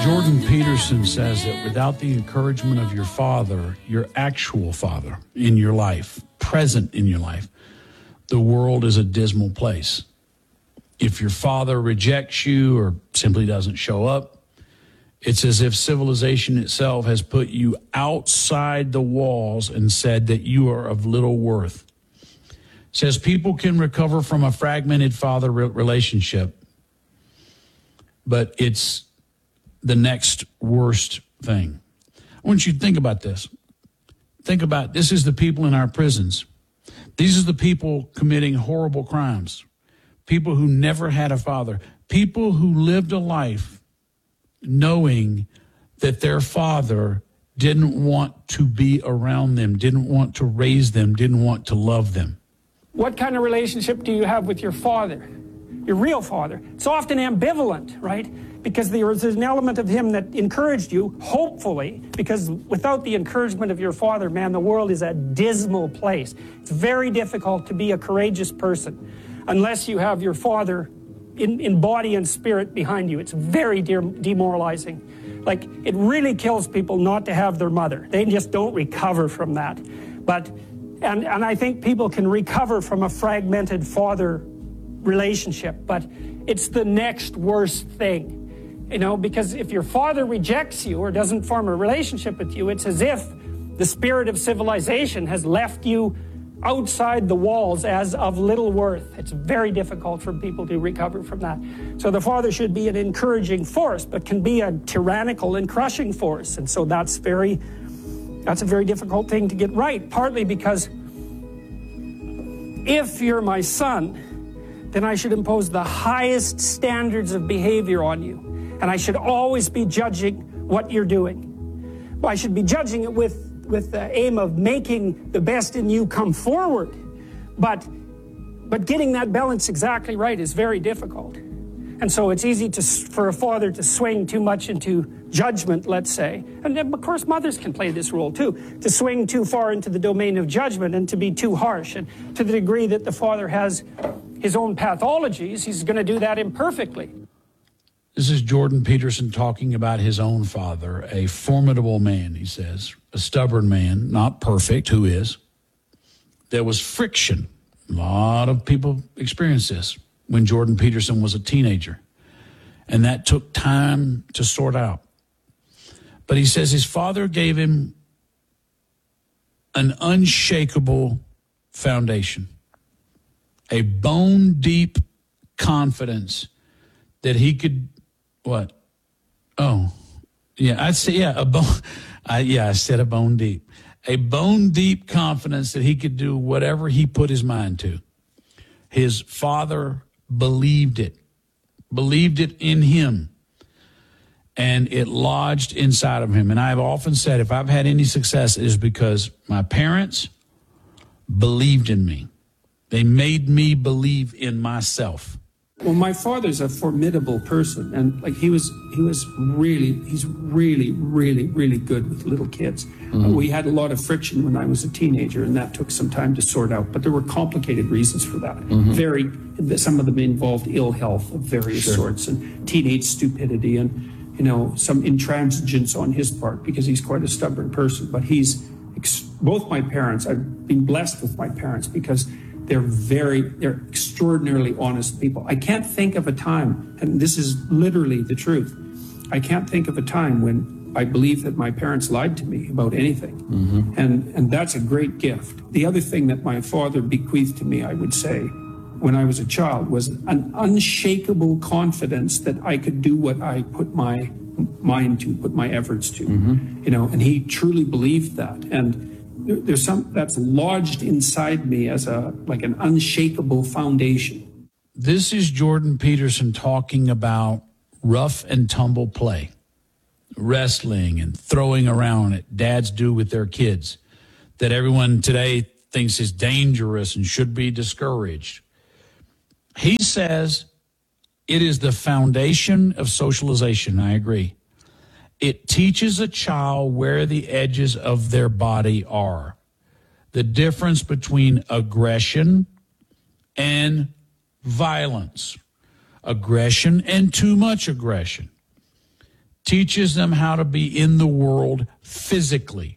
Jordan Peterson says that without the encouragement of your father, your actual father in your life, present in your life, the world is a dismal place. If your father rejects you or simply doesn't show up, it's as if civilization itself has put you outside the walls and said that you are of little worth. It says people can recover from a fragmented father relationship, but it's the next worst thing. I want you to think about this. Think about this is the people in our prisons. These are the people committing horrible crimes. People who never had a father. People who lived a life knowing that their father didn't want to be around them, didn't want to raise them, didn't want to love them. What kind of relationship do you have with your father? Your real father? It's often ambivalent, right? Because there was an element of him that encouraged you, hopefully, because without the encouragement of your father, man, the world is a dismal place. It's very difficult to be a courageous person unless you have your father in body and spirit behind you. It's very demoralizing. Like, it really kills people not to have their mother. They just don't recover from that. And I think people can recover from a fragmented father relationship, but it's the next worst thing. You know, because if your father rejects you or doesn't form a relationship with you, it's as if the spirit of civilization has left you outside the walls as of little worth. It's very difficult for people to recover from that. So the father should be an encouraging force, but can be a tyrannical and crushing force. And so that's a very difficult thing to get right, partly because if you're my son, then I should impose the highest standards of behavior on you. And I should always be judging what you're doing. I should be judging it with the aim of making the best in you come forward. But getting that balance exactly right is very difficult. And so it's easy for a father to swing too much into judgment, let's say. And then, of course, mothers can play this role too, to swing too far into the domain of judgment and to be too harsh. And to the degree that the father has his own pathologies, he's going to do that imperfectly. This is Jordan Peterson talking about his own father, a formidable man, he says, a stubborn man, not perfect, who is. There was friction. A lot of people experienced this when Jordan Peterson was a teenager, and that took time to sort out. But he says his father gave him an unshakable foundation, a bone-deep confidence that he could. What? Oh, yeah. I'd say, yeah, I said a bone deep. A bone deep confidence that he could do whatever he put his mind to. His father believed it in him, and it lodged inside of him. And I've often said, if I've had any success, it is because my parents believed in me. They made me believe in myself. Well, my father's a formidable person, and like he's really good with little kids. Mm-hmm. We had a lot of friction when I was a teenager, and that took some time to sort out. But there were complicated reasons for that. Mm-hmm. Some of them involved ill health of various sorts, and teenage stupidity, and some intransigence on his part because he's quite a stubborn person. But both my parents. I've been blessed with my parents because they're extraordinarily honest people. I can't think of a time, and this is literally the truth, I can't think of a time when I believe that my parents lied to me about anything. Mm-hmm. And that's a great gift. The other thing that my father bequeathed to me, I would say, when I was a child, was an unshakable confidence that I could do what I put my mind to, put my efforts to. Mm-hmm. And he truly believed that. And there's some that's lodged inside me as an unshakable foundation. This is Jordan Peterson talking about rough and tumble play, wrestling and throwing around that dads do with their kids, that everyone today thinks is dangerous and should be discouraged. He says it is the foundation of socialization. I agree. It teaches a child where the edges of their body are, the difference between aggression and violence, aggression and too much aggression. teaches them how to be in the world physically.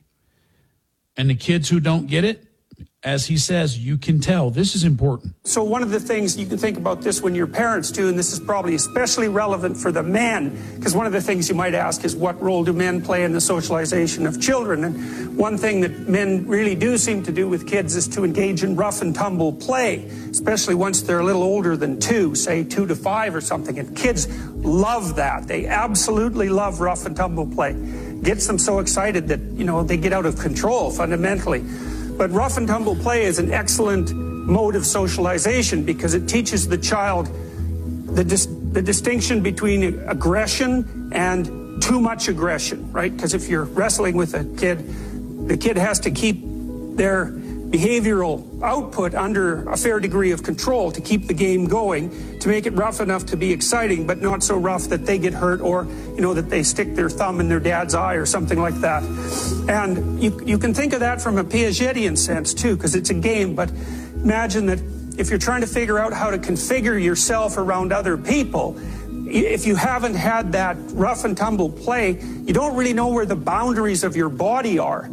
And the kids who don't get it, as he says, you can tell this is important. So one of the things you can think about this when you're parents too, and this is probably especially relevant for the men, because one of the things you might ask is what role do men play in the socialization of children? And one thing that men really do seem to do with kids is to engage in rough and tumble play, especially once they're a little older than 2, say 2 to 5 or something. And kids love that. They absolutely love rough and tumble play. Gets them so excited that, they get out of control fundamentally. But rough and tumble play is an excellent mode of socialization because it teaches the child the distinction between aggression and too much aggression, right? Because if you're wrestling with a kid, the kid has to keep their behavioral output under a fair degree of control to keep the game going, to make it rough enough to be exciting, but not so rough that they get hurt or, that they stick their thumb in their dad's eye or something like that. And you can think of that from a Piagetian sense too, because it's a game, but imagine that if you're trying to figure out how to configure yourself around other people, if you haven't had that rough and tumble play, you don't really know where the boundaries of your body are,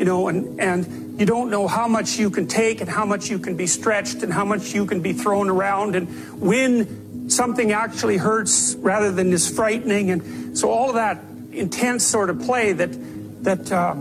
and you don't know how much you can take and how much you can be stretched and how much you can be thrown around and when something actually hurts rather than is frightening. And so all of that intense sort of play that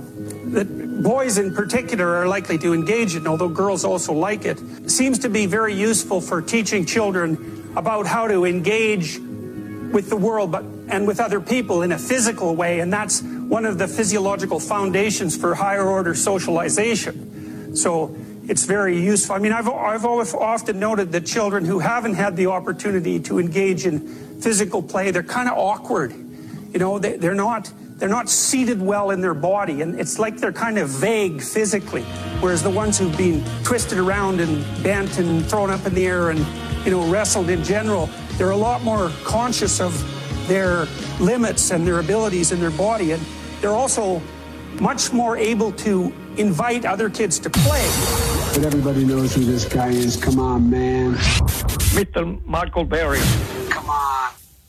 boys in particular are likely to engage in, although girls also like it, seems to be very useful for teaching children about how to engage with the world and with other people in a physical way, and that's one of the physiological foundations for higher order socialization. So it's very useful. I mean, I've often noted that children who haven't had the opportunity to engage in physical play, they're kind of awkward. They're not seated well in their body, and it's like they're kind of vague physically, whereas the ones who've been twisted around and bent and thrown up in the air and wrestled in general, they're a lot more conscious of their limits and their abilities in their body, and they're also much more able to invite other kids to play. But everybody knows who this guy is. Come on, man. Mr. Michael Berry. Come on.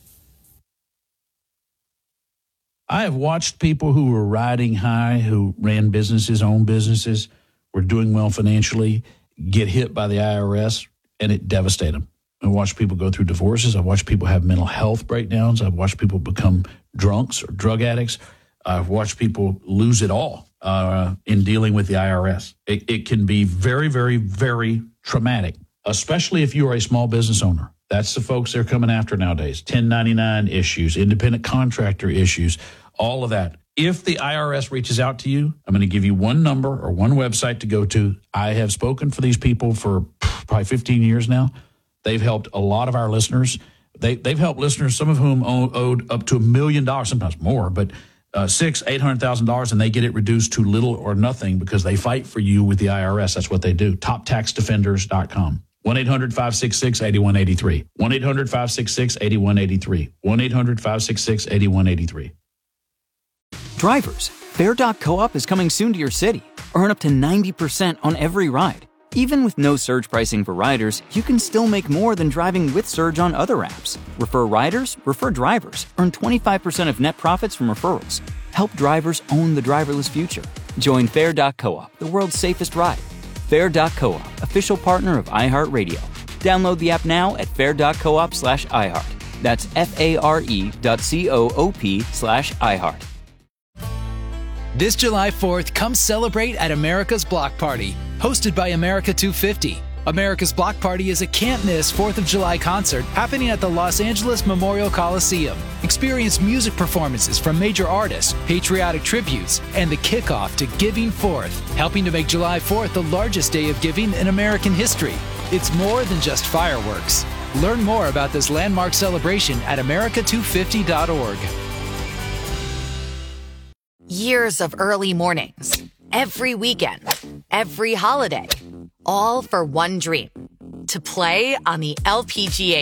I have watched people who were riding high, who ran businesses, owned businesses, were doing well financially, get hit by the IRS, and it devastated them. I watched people go through divorces. I've watched people have mental health breakdowns. I've watched people become drunks or drug addicts. I've watched people lose it all in dealing with the IRS. It can be very, very, very traumatic, especially if you are a small business owner. That's the folks they're coming after nowadays. 1099 issues, independent contractor issues, all of that. If the IRS reaches out to you, I'm going to give you one number or one website to go to. I have spoken for these people for probably 15 years now. They've helped a lot of our listeners. They've helped listeners, some of whom owed up to $1 million, sometimes more, but $600,000-$800,000, and they get it reduced to little or nothing because they fight for you with the IRS. That's what they do. TopTaxDefenders.com. 1-800-566-8183. 1-800-566-8183. 1-800-566-8183. Drivers, Fair.coop is coming soon to your city. Earn up to 90% on every ride. Even with no surge pricing for riders, you can still make more than driving with surge on other apps. Refer riders, refer drivers. Earn 25% of net profits from referrals. Help drivers own the driverless future. Join Fair.coop, the world's safest ride. Fair.coop, official partner of iHeartRadio. Download the app now at fair.coop/iHeart. That's FARE.coop/iHeart. This July 4th, come celebrate at America's Block Party, hosted by America 250. America's Block Party is a can't-miss 4th of July concert happening at the Los Angeles Memorial Coliseum. Experience music performances from major artists, patriotic tributes, and the kickoff to Giving Forth, helping to make July 4th the largest day of giving in American history. It's more than just fireworks. Learn more about this landmark celebration at america250.org. Years of early mornings, every weekend, every holiday, all for one dream: to play on the LPGA